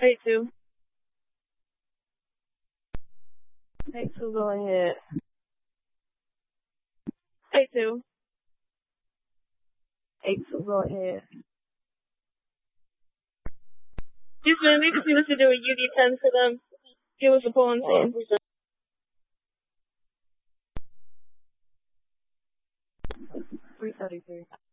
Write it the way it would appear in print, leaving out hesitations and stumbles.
A2. A2, go ahead. A2. A2, go ahead. Houston, we can see what to do with UD10 for them. Give us a poem scene. 333.